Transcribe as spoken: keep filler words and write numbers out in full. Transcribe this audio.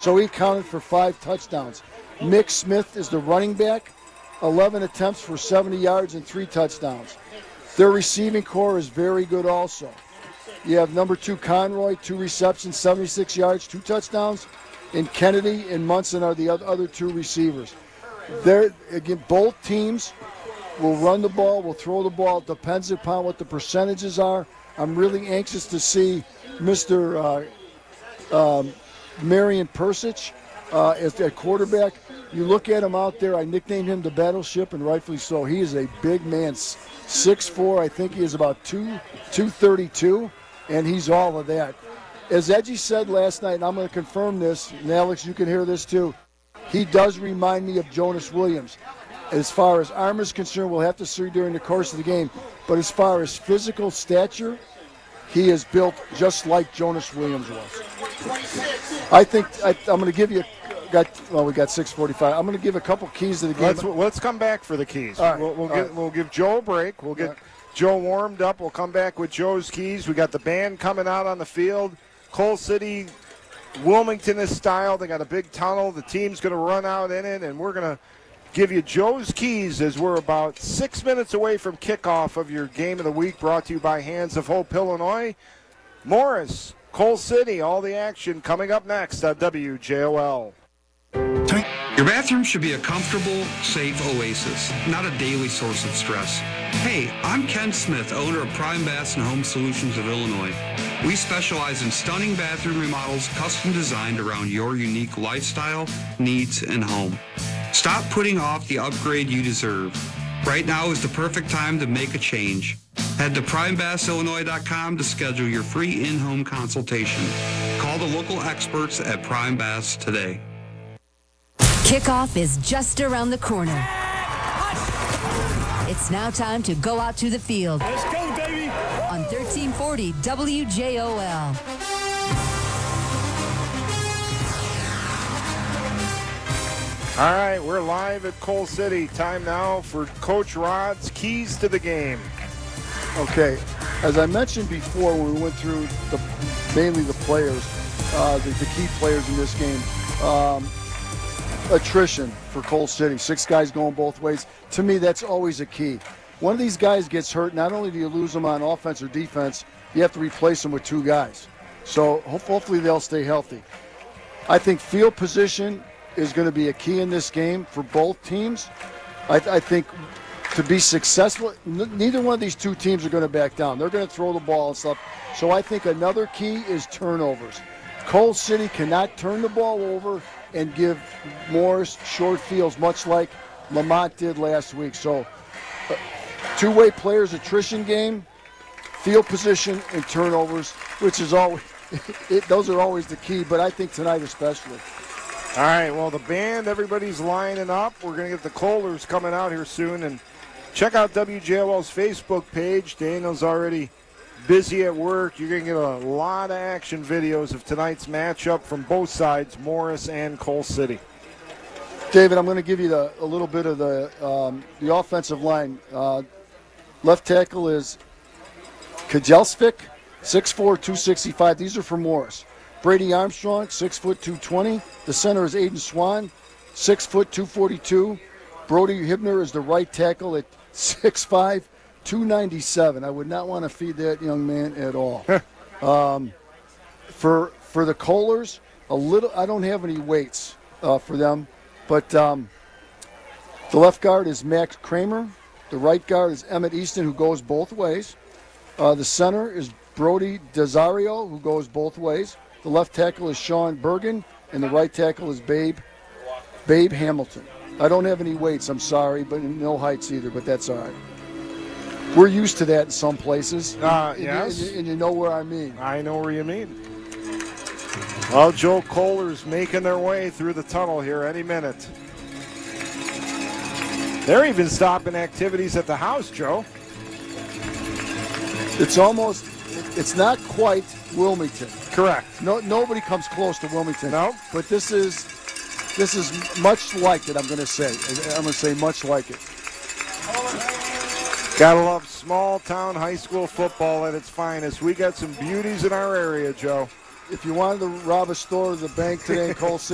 So he counted for five touchdowns. Mick Smith is the running back, eleven attempts for seventy yards and three touchdowns. Their receiving core is very good also. You have number two Conroy, two receptions, seventy-six yards, two touchdowns. And Kennedy and Munson are the other two receivers. They're, again, both teams will run the ball, will throw the ball. It depends upon what the percentages are. I'm really anxious to see Mister Uh, um, Marion Persich uh, as at quarterback. You look at him out there, I nicknamed him the Battleship, and rightfully so. He is a big man, six foot four. I think he is about two thirty-two, and he's all of that. As Edgy said last night, and I'm going to confirm this, and Alex, you can hear this too, he does remind me of Jonas Williams. As far as arm is concerned, we'll have to see during the course of the game, but as far as physical stature, he is built just like Jonas Williams was. I think I, I'm going to give you, got well, we got six forty-five. I'm going to give a couple keys to the game. Let's, let's come back for the keys. All right. We'll, we'll, All get, right. we'll give Joe a break. We'll get right. Joe warmed up. We'll come back with Joe's keys. We got the band coming out on the field. Coal City, Wilmington style. They got a big tunnel. The team's going to run out in it, and we're going to give you Joe's keys as we're about six minutes away from kickoff of your game of the week, brought to you by Hands of Hope, Illinois. Morris, Coal City, all the action coming up next on W J O L. Your bathroom should be a comfortable, safe oasis, not a daily source of stress. Hey, I'm Ken Smith, owner of Prime Baths and Home Solutions of Illinois. We specialize in stunning bathroom remodels custom designed around your unique lifestyle, needs, and home. Stop putting off the upgrade you deserve. Right now is the perfect time to make a change. Head to prime baths illinois dot com to schedule your free in-home consultation. Call the local experts at Prime Baths today. Kickoff is just around the corner. It's now time to go out to the field. Let's go, baby! On thirteen forty W J O L. All right, we're live at Coal City. Time now for Coach Rod's keys to the game. Okay, as I mentioned before when we went through the, mainly the players, uh, the, the key players in this game, um, attrition for Coal City. Six guys going both ways. To me, that's always a key. One of these guys gets hurt, not only do you lose them on offense or defense, you have to replace them with two guys. So hopefully they'll stay healthy. I think field position is going to be a key in this game for both teams. I, I think to be successful, n- neither one of these two teams are going to back down. They're going to throw the ball and stuff. So I think another key is turnovers. Coal City cannot turn the ball over and give Morris short fields, much like Lamont did last week. So uh, two-way players attrition game, field position, and turnovers, which is always, it, those are always the key, but I think tonight especially. All right, well, the band, everybody's lining up. We're going to get the Kohlers coming out here soon. And check out W J O L's Facebook page. Daniel's already busy at work. You're going to get a lot of action videos of tonight's matchup from both sides, Morris and Coal City. David, I'm going to give you the, a little bit of the um, the offensive line. Uh, left tackle is Kajelsvik, six foot four, two sixty-five. These are for Morris. Brady Armstrong, six foot two twenty. The center is Aiden Swan, six foot two forty-two. Brody Hibner is the right tackle at six five, two ninety-seven. I would not want to feed that young man at all. um, for for the Kohlers, a little. I don't have any weights uh, for them, but um, the left guard is Max Kramer. The right guard is Emmett Easton, who goes both ways. Uh, the center is Brody Desario, who goes both ways. The left tackle is Sean Bergen, and the right tackle is Babe, Babe Hamilton. I don't have any weights, I'm sorry, but no heights either, but that's all right. We're used to that in some places. Uh, and, yes. And, and you know where I mean. I know where you mean. Well, Joe Kohler's making their way through the tunnel here any minute. They're even stopping activities at the house, Joe. It's almost, it's not quite Wilmington. Correct. No, nobody comes close to Wilmington. No. But this is, this is much like it, I'm going to say. I'm going to say much like it. Gotta love small town high school football at its finest. We got some beauties in our area, Joe. If you wanted to rob a store or the bank today in Coal City,